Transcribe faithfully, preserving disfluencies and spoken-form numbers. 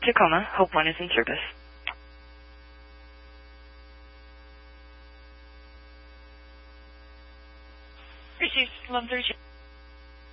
Tacoma. Hope one is in service. Received eleven thirty-two.